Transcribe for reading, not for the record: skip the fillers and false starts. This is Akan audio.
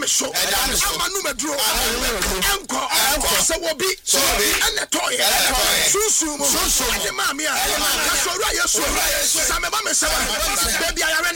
me so ama no medro enko se wo bi ene toye susu mo ade ma me a ka so ra yesu sa me ba me se ba bia yare